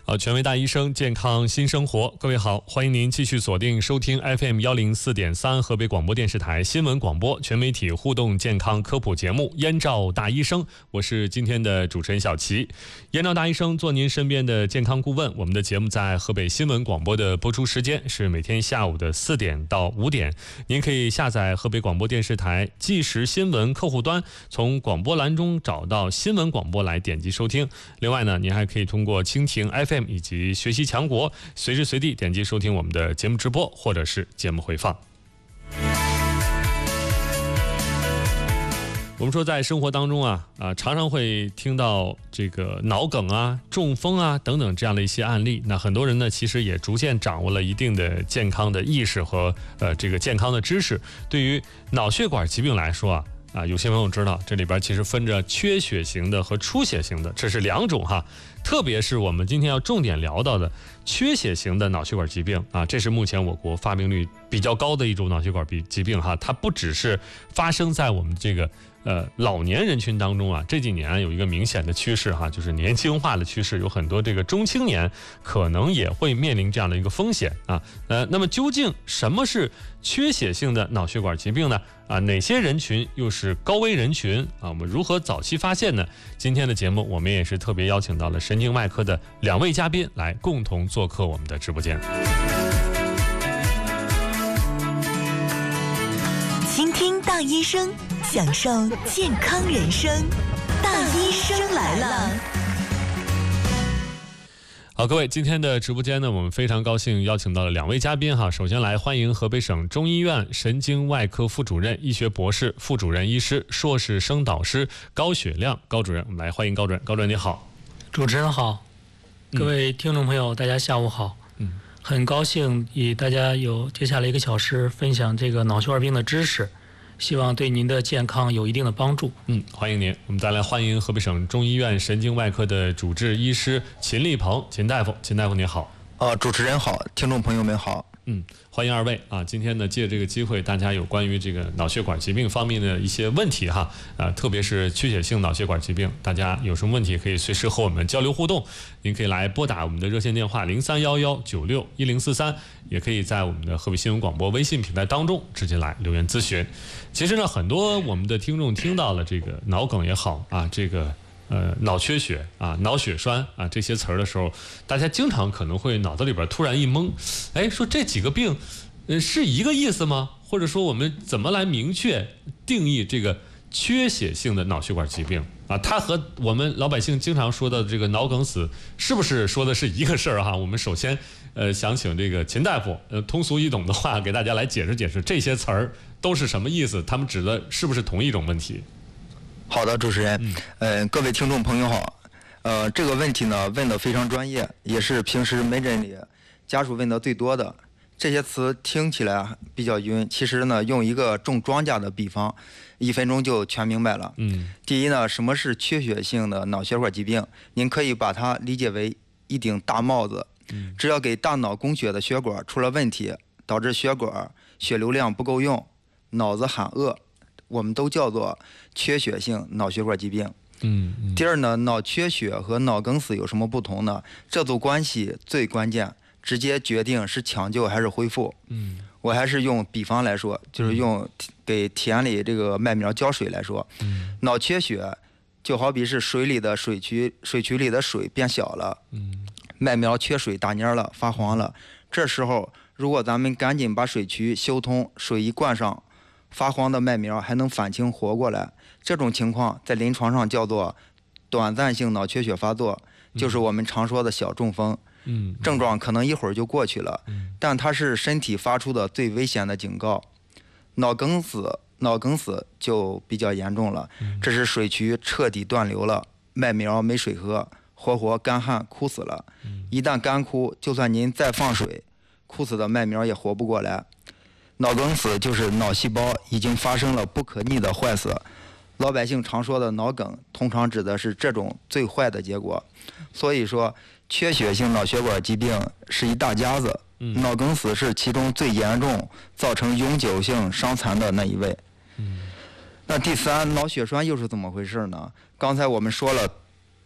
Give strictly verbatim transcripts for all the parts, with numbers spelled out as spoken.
呃，权威大医生，健康新生活。各位好，欢迎您继续锁定收听 F M 一零四点三河北广播电视台新闻广播全媒体互动健康科普节目《燕赵大医生》，我是今天的主持人小齐。燕赵大医生做您身边的健康顾问。我们的节目在河北新闻广播的播出时间是每天下午的四点到五点。您可以下载河北广播电视台即时新闻客户端，从广播栏中找到新闻广播来点击收听。另外呢，您还可以通过蜻蜓 F M 以及学习强国随时随地点击收听我们的节目直播或者是节目回放。我们说在生活当中啊啊常常会听到这个脑梗啊、中风啊等等这样的一些案例。那很多人呢其实也逐渐掌握了一定的健康的意识和呃这个健康的知识。对于脑血管疾病来说啊啊有些朋友知道这里边其实分着缺血型的和出血型的，这是两种哈。特别是我们今天要重点聊到的缺血型的脑血管疾病啊，这是目前我国发病率比较高的一种脑血管疾病哈。它不只是发生在我们这个呃老年人群当中啊，这几年有一个明显的趋势哈，就是年轻化的趋势，有很多这个中青年可能也会面临这样的一个风险啊。呃，那么究竟什么是缺血性的脑血管疾病呢？啊，哪些人群又是高危人群啊？我们如何早期发现呢？今天的节目我们也是特别邀请到了神经外科的两位嘉宾来共同做客我们的直播间。 倾听大医生，享受健康人生。大医生来了。 好，各位，今天的直播间呢，我们非常高兴邀请到了两位嘉宾哈。首先来欢迎河北省中医院神经外科副主任、医学博士、副主任医师、硕士生导师高雪亮高主任，我们来欢迎高主任。高主任你好。 主持人好，各位听众朋友，嗯、大家下午好。嗯，很高兴与大家有接下来一个小时分享这个脑血管病的知识。希望对您的健康有一定的帮助。 嗯，欢迎您。我们再来欢迎河北省中医院神经外科的主治医师秦立鹏，秦大夫。秦大夫您好。 呃，主持人好，听众朋友们好。 嗯，欢迎二位啊！今天呢，借这个机会，大家有关于这个脑血管疾病方面的一些问题哈，啊，特别是缺血性脑血管疾病，大家有什么问题可以随时和我们交流互动。您可以来拨打我们的热线电话零三幺幺九六一零四三，也可以在我们的河北新闻广播微信平台当中直接来留言咨询。其实呢，很多我们的听众听到了这个脑梗也好啊，这个。呃，脑缺血啊，脑血栓啊，这些词儿的时候，大家经常可能会脑子里边突然一懵，哎，说这几个病，呃，是一个意思吗？或者说我们怎么来明确定义这个缺血性的脑血管疾病啊？它和我们老百姓经常说的这个脑梗死是不是说的是一个事儿哈？我们首先呃想请这个秦大夫，呃，通俗易懂的话给大家来解释解释这些词儿都是什么意思，他们指的是不是同一种问题？ 好的，主持人，嗯、呃，各位听众朋友好，呃，这个问题呢问得非常专业，也是平时门诊里家属问的最多的。这些词听起来比较晕，其实呢用一个种庄稼的比方，一分钟就全明白了。嗯，第一呢，什么是缺血性的脑血管疾病？您可以把它理解为一顶大帽子，嗯、只要给大脑供血的血管出了问题，导致血管血流量不够用，脑子喊饿。我们都叫做缺血性脑血管疾病。嗯，嗯第二呢，脑缺血和脑梗死有什么不同呢？这组关系最关键，直接决定是抢救还是恢复。嗯，我还是用比方来说，就是用给田里这个麦苗浇水来说。嗯，脑缺血就好比是水里的水渠，水渠里的水变小了。嗯，麦苗缺水打蔫了，发黄了。这时候，如果咱们赶紧把水渠修通，水一灌上。发黄的麦苗还能返青活过来，这种情况在临床上叫做短暂性脑缺血发作，就是我们常说的小中风。嗯，症状可能一会儿就过去了，但它是身体发出的最危险的警告。脑梗死，脑梗死就比较严重了，这是水渠彻底断流了，麦苗没水喝，活活干旱枯死了。一旦干枯，就算您再放水，枯死的麦苗也活不过来。脑梗死就是脑细胞已经发生了不可逆的坏死，老百姓常说的脑梗，通常指的是这种最坏的结果。所以说，缺血性脑血管疾病是一大家子，嗯、脑梗死是其中最严重，造成永久性伤残的那一位。嗯、那第三，脑血栓又是怎么回事呢？刚才我们说了，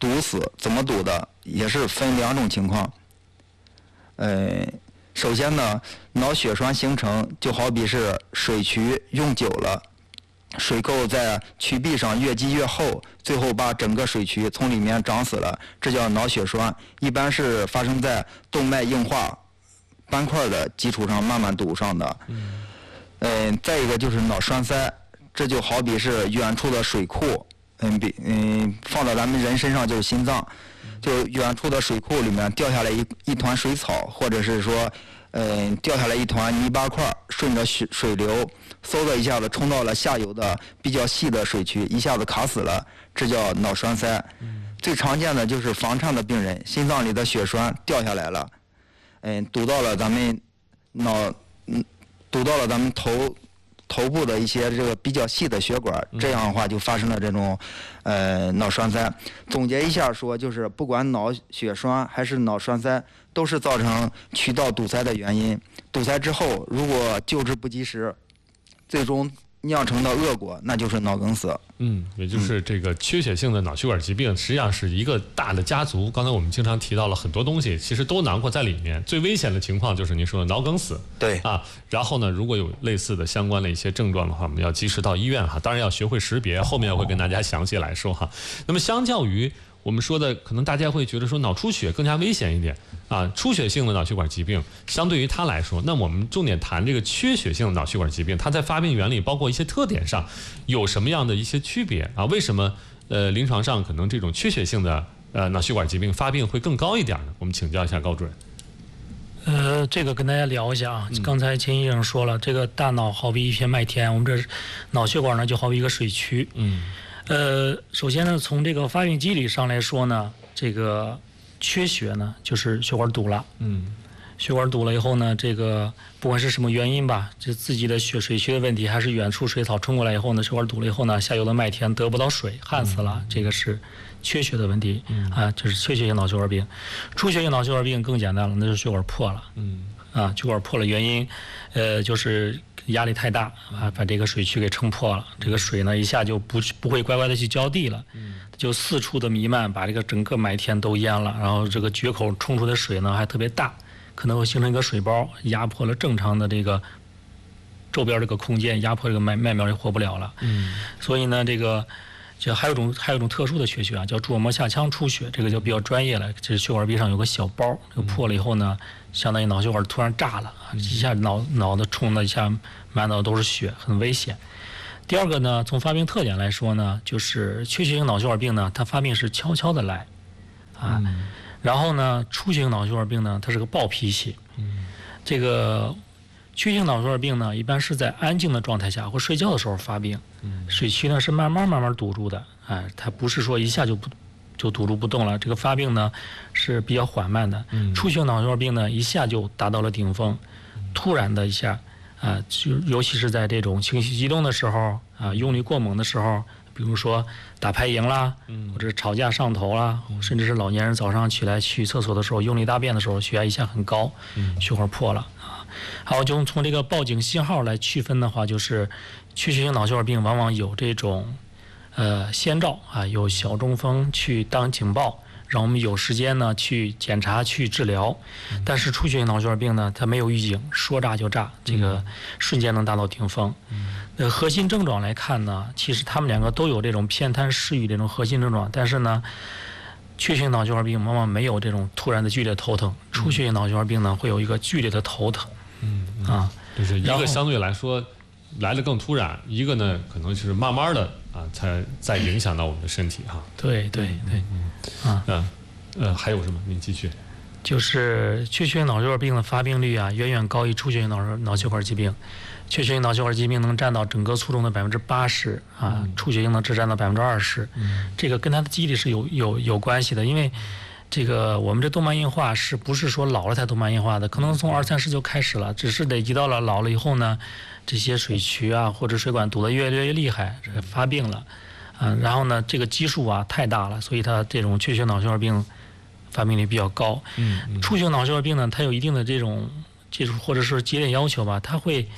堵死，怎么堵的也是分两种情况。呃，首先呢，脑血栓形成就好比是水渠用久了，水垢在渠壁上越积越厚，最后把整个水渠从里面长死了，这叫脑血栓。一般是发生在动脉硬化斑块的基础上慢慢堵上的。嗯、呃，再一个就是脑栓塞，这就好比是远处的水库。嗯，比嗯放到咱们人身上就是心脏，就远处的水库里面掉下来一一团水草，或者是说，嗯掉下来一团泥巴块，顺着水水流，嗖的一下子冲到了下游的比较细的水渠，一下子卡死了，这叫脑栓塞。嗯、最常见的就是房颤的病人，心脏里的血栓掉下来了，嗯堵到了咱们脑，嗯堵到了咱们头。头部的一些这个比较细的血管，这样的话就发生了这种，呃，脑栓塞。总结一下说，就是不管脑血栓还是脑栓塞，都是造成渠道堵塞的原因。堵塞之后，如果救治不及时，最终酿成的恶果，那就是脑梗死。 嗯，也就是这个缺血性的脑血管疾病，实际上是一个大的家族。刚才我们经常提到了很多东西，其实都囊括在里面。最危险的情况就是您说的脑梗死。 对啊，然后呢，如果有类似的相关的一些症状的话，我们要及时到医院哈。当然要学会识别，后面我会跟大家详细来说哈。那么相较于我们说的，可能大家会觉得说脑出血更加危险一点啊，出血性的脑血管疾病相对于它来说，那我们重点谈这个缺血性的脑血管疾病，它在发病原理包括一些特点上有什么样的一些区别啊？为什么呃临床上可能这种缺血性的呃脑血管疾病发病会更高一点呢？我们请教一下高主任。 呃，这个跟大家聊一下啊。刚才钱医生说了，这个大脑好比一片麦田，我们这脑血管呢就好比一个水渠。嗯。呃，首先呢，从这个发病机理上来说呢，这个缺血呢，就是血管堵了。嗯，血管堵了以后呢，这个不管是什么原因吧，就自己的血水渠的问题，还是远处水草冲过来以后呢，血管堵了以后呢，下游的麦田得不到水，旱死了，嗯、这个是缺血的问题。嗯、啊，就是缺血性脑血管病。出血性脑血管病更简单了，那就是血管破了。嗯，啊，血管破了原因，呃，就是压力太大啊，把这个水渠给撑破了，这个水呢一下就不不会乖乖的去浇地了，就四处的弥漫，把这个整个麦田都淹了，然后这个决口冲出的水呢还特别大，可能会形成一个水包，压迫了正常的这个周边这个空间，压迫这个麦麦苗也活不了了。嗯，所以呢，这个就还有一种还有一种特殊的缺血啊，叫蛛网膜下腔出血，这个就比较专业了，这血管壁上有个小包，这个破了以后呢，相当于脑血管突然炸了，一下脑脑子冲的一下满脑都是血，很危险。第二个呢，从发病特点来说呢，就是缺血性脑血管病呢，它发病是悄悄的来，啊，嗯、然后呢，出血性脑血管病呢，它是个暴脾气。嗯、这个缺血性脑血管病呢，一般是在安静的状态下或睡觉的时候发病，嗯、水渠呢是慢慢慢慢堵住的，哎，它不是说一下就不就堵住不动了，这个发病呢是比较缓慢的。嗯、出血性脑血管病呢，一下就达到了顶峰，突然的一下。啊，就尤其是在这种情绪激动的时候啊，用力过猛的时候，比如说打牌赢啦，或者吵架上头啦，甚至是老年人早上起来去厕所的时候用力大便的时候，血压一下很高，血管破了啊。还有就从这个报警信号来区分的话，就是缺血性脑血管病往往有这种呃先兆啊，有小中风去当警报。让我们有时间呢去检查去治疗，但是出血性脑血管病呢，它没有预警，说炸就炸，这个瞬间能达到顶峰。那核心症状来看呢，其实他们两个都有这种偏瘫失语这种核心症状，但是呢，缺血性脑血管病往往没有这种突然的剧烈头疼，出血性脑血管病呢会有一个剧烈的头疼。嗯啊， 就是一个相对来说来得更突然，一个呢可能是慢慢的啊，才再影响到我们的身体哈。 对对对。 啊，嗯，呃，还有什么？您继续。 就是缺血性脑血管病的发病率啊，远远高于出血性脑脑血管疾病。缺血性脑血管疾病能占到整个卒中的百分之八十啊，嗯、出血性呢只占到百分之二十。这个跟它的机理是有有有关系的，因为这个我们这动脉硬化是不是说老了才动脉硬化的？可能从二三十就开始了，只是累积到了老了以后呢，这些水渠啊或者水管堵得越来越厉害，发病了。嗯，然后呢，这个基数啊太大了，所以它这种缺血脑血管病发病率比较高。嗯，嗯出血脑血管病呢，它有一定的这种技术或者说节点要求吧，它会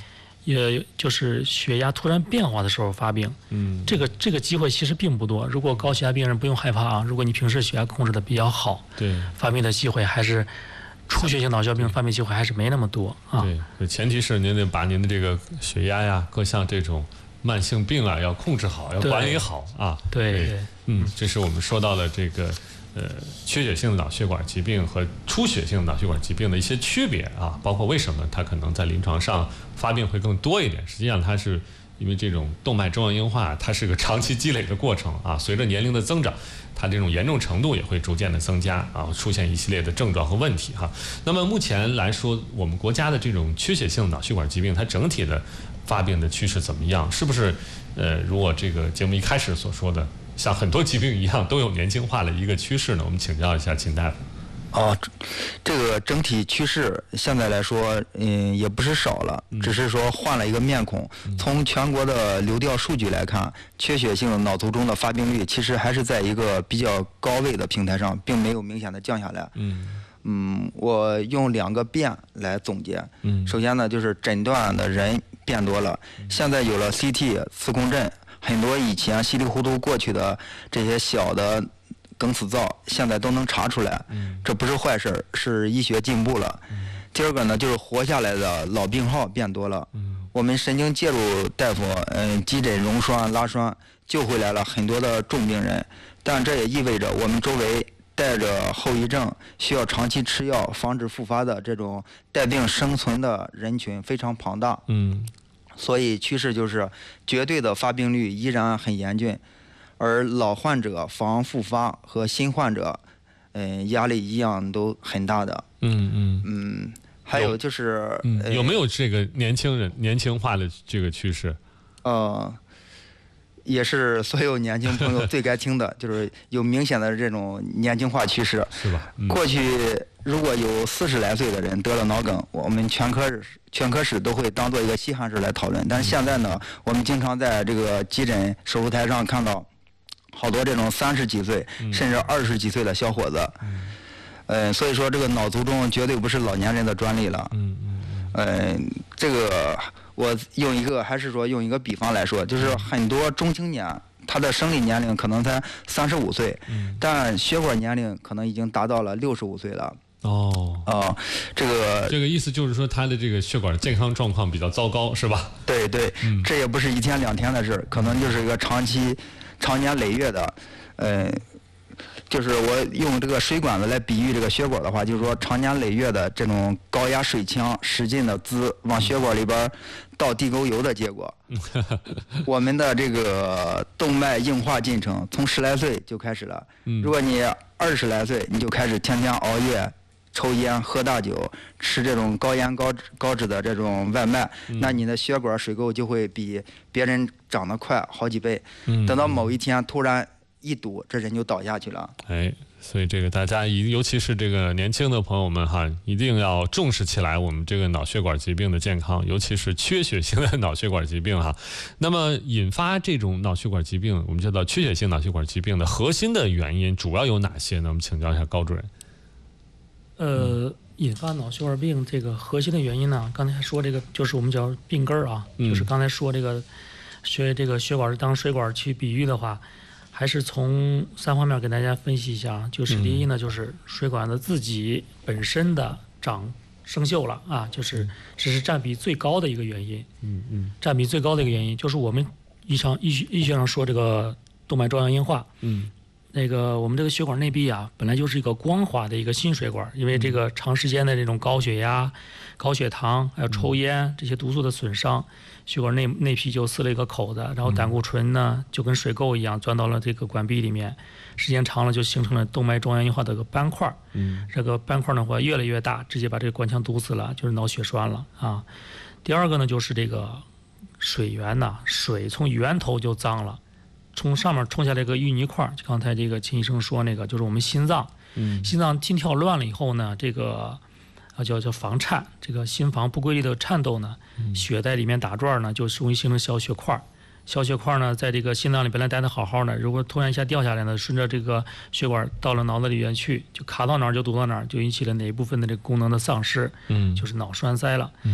也就是血压突然变化的时候发病。嗯，这个这个机会其实并不多。如果高血压病人不用害怕啊，如果你平时血压控制的比较好， 对， 发病的机会还是出血性脑血管病发病机会还是没那么多啊。 对，前提是您得把您的这个血压呀，各项这种慢性病啊要控制好，要管理好啊。 对对，对嗯，这是我们说到的这个。呃，缺血性脑血管疾病和出血性脑血管疾病的一些区别啊，包括为什么它可能在临床上发病会更多一点。实际上，它是因为这种动脉粥样硬化，它是个长期积累的过程啊。随着年龄的增长，它这种严重程度也会逐渐的增加啊，出现一系列的症状和问题哈。那么目前来说，我们国家的这种缺血性脑血管疾病，它整体的发病的趋势怎么样？是不是呃，如我这个节目一开始所说的？像很多疾病一样，都有年轻化的一个趋势呢。我们请教一下秦大夫。 哦，这个整体趋势现在来说，嗯，也不是少了，只是说换了一个面孔。从全国的流调数据来看，缺血性脑卒中的发病率其实还是在一个比较高位的平台上，并没有明显的降下来。嗯。嗯，我用两个变来总结。嗯。首先呢，就是诊断的人变多了，现在有了 C T 磁共振。很多以前稀里糊涂过去的这些小的梗死灶，现在都能查出来，这不是坏事，是医学进步了。第二个呢，就是活下来的老病号变多了。我们神经介入大夫，嗯，急诊溶栓、拉栓，救回来了很多的重病人，但这也意味着我们周围带着后遗症、需要长期吃药防止复发的这种带病生存的人群非常庞大。嗯。所以趋势就是绝对的发病率依然很严峻，而老患者防复发和新患者，嗯，压力一样都很大的。嗯嗯嗯，还有就是， 嗯呃、有没有这个年轻人年轻化的这个趋势？ 呃，也是所有年轻朋友最该听的，就是有明显的这种年轻化趋势， 是吧？ 嗯、过去如果有四十来岁的人得了脑梗，我们全科全科室都会当做一个稀罕事来讨论。但是现在呢，我们经常在这个急诊手术台上看到好多这种三十几岁、嗯、甚至二十几岁的小伙子。嗯，呃，所以说这个脑卒中绝对不是老年人的专利了。嗯嗯嗯。呃，这个我用一个还是说用一个比方来说，就是很多中青年。他的生理年龄可能才三十五岁，嗯、但血管年龄可能已经达到了六十五岁了。哦，啊、呃，这个这个意思就是说，他的这个血管健康状况比较糟糕，是吧？ 对对，嗯、这也不是一天两天的事，可能就是一个长期、长年累月的，呃，就是我用这个水管子来比喻这个血管的话，就是说长年累月的这种高压水枪使劲的滋往血管里边倒地沟油的结果。我们的这个动脉硬化进程从十来岁就开始了。如果你二十来岁，你就开始天天熬夜、抽烟、喝大酒、吃这种高盐高高脂的这种外卖，那你的血管水沟就会比别人长得快好几倍。等到某一天突然一堵，这人就倒下去了。 哎，所以这个大家尤其是这个年轻的朋友们哈，一定要重视起来我们这个脑血管疾病的健康，尤其是缺血性的脑血管疾病哈。那么引发这种脑血管疾病，我们叫做缺血性脑血管疾病的核心的原因主要有哪些呢？我们请教一下高主任。 呃，引发脑血管病这个核心的原因呢，刚才说这个就是我们叫病根儿啊，嗯、就是刚才说这个学这个血管当水管去比喻的话。还是从三方面给大家分析一下，就是第一呢，就是水管子自己本身的长生锈了啊，就是这是占比最高的一个原因。嗯嗯，占比最高的一个原因就是我们医上医学医学上说这个动脉粥样硬化。嗯，那个我们这个血管内壁啊，本来就是一个光滑的一个新水管，因为这个长时间的这种高血压、高血糖还有抽烟这些毒素的损伤。血管内内皮就撕了一个口子，然后胆固醇呢就跟水垢一样钻到了这个管壁里面，时间长了就形成了动脉粥样硬化的一个斑块。嗯，这个斑块呢会越来越大，直接把这个管腔堵死了，就是脑血栓了啊。第二个呢就是这个水源呐，水从源头就脏了，从上面冲下来一个淤泥块，就刚才这个秦医生说那个，就是我们心脏，嗯，心脏心跳乱了以后呢，这个。啊，叫叫房颤，这个心房不规律的颤动呢，血在里面打转呢，就容易形成小血块。小血块呢，在这个心脏里本来待得好好的，如果突然一下掉下来呢，顺着这个血管到了脑子里面去，就卡到哪儿就堵到哪儿，就引起了哪一部分的这个功能的丧失，嗯，就是脑栓塞了。嗯，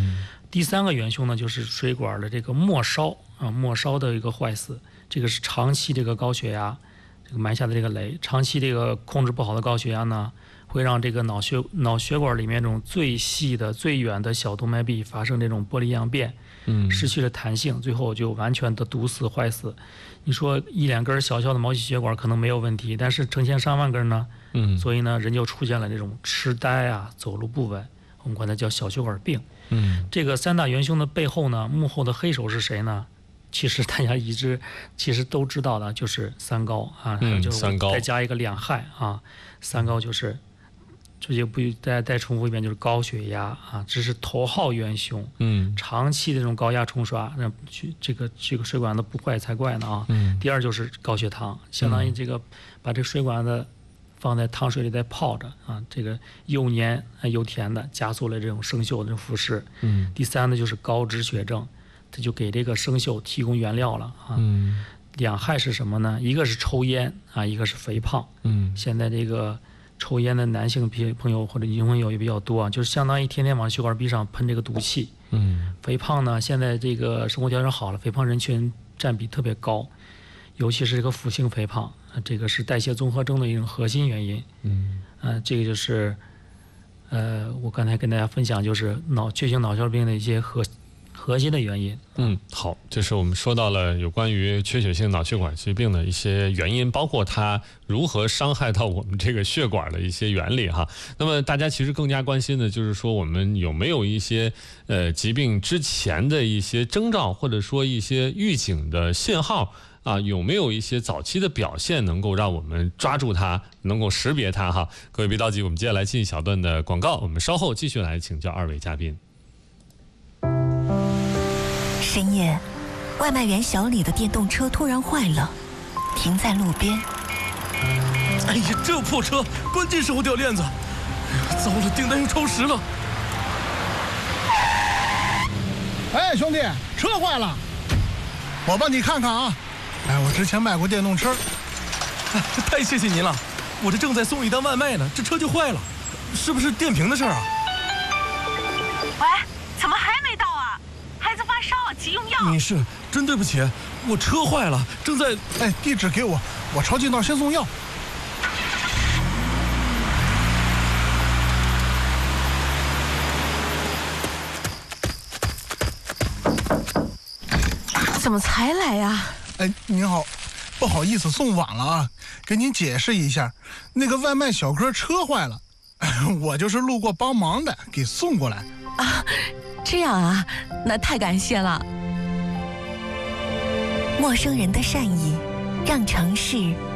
第三个元凶呢，就是水管的这个末梢啊，末梢的一个坏死，这个是长期这个高血压这个埋下的这个雷，长期这个控制不好的高血压呢，会让这个脑血脑血管里面这种最细的、最远的小动脉壁发生这种玻璃样变，嗯，失去了弹性，最后就完全的堵死、坏死。你说一两根小小的毛细血管可能没有问题，但是成千上万根呢，嗯，所以呢，人就出现了这种痴呆啊、走路不稳，我们管它叫小血管病。嗯，这个三大元凶的背后呢，幕后的黑手是谁呢？其实大家一直其实都知道的，就是三高啊， 嗯， 就是三高， 再加一个两害啊，三高就是。这就不再再重复一遍，就是高血压啊，这是头号元凶。嗯，长期的这种高压冲刷，让这个这个水管子不坏才怪呢啊。嗯。第二就是高血糖，相当于这个把这个水管子放在汤水里再泡着啊，这个又黏又甜的，加速了这种生锈的腐蚀。嗯。第三呢就是高脂血症，它就给这个生锈提供原料了啊。嗯。两害是什么呢？一个是抽烟啊，一个是肥胖。嗯。现在这个。抽烟的男性朋友或者女性朋友也比较多啊，就是相当于天天往血管壁上喷这个毒气。嗯，肥胖呢，现在这个生活条件好了，肥胖人群占比特别高，尤其是这个腹性肥胖，这个是代谢综合征的一种核心原因。嗯，呃，这个就是，呃，我刚才跟大家分享就是脑缺血脑血管病的一些核核心的原因。 嗯，好，这是我们说到了有关于缺血性脑血管疾病的一些原因，包括它如何伤害到我们这个血管的一些原理哈。那么大家其实更加关心的就是说，我们有没有一些呃疾病之前的一些征兆，或者说一些预警的信号啊，有没有一些早期的表现能够让我们抓住它，能够识别它哈？各位别着急，我们接下来进一小段的广告，我们稍后继续来请教二位嘉宾。 深夜，外卖员小李的电动车突然坏了，停在路边。 哎呀，这破车，关键时候掉链子！哎呀，糟了，订单又超时了。 哎，兄弟，车坏了，我帮你看看啊。哎，我之前卖过电动车。 哎，太谢谢您了，我这正在送一单外卖呢，这车就坏了，是不是电瓶的事儿啊？ 喂，怎么还没到啊？孩子发烧，急用药。 女士，真对不起，我车坏了，正在…… 哎，地址给我，我抄近道先送药。 怎么才来呀？ 哎，您好，不好意思送晚了啊，给您解释一下，那个外卖小哥车坏了，我就是路过帮忙的，给送过来。 啊，这样啊，那太感谢了。 陌生人的善意，让城市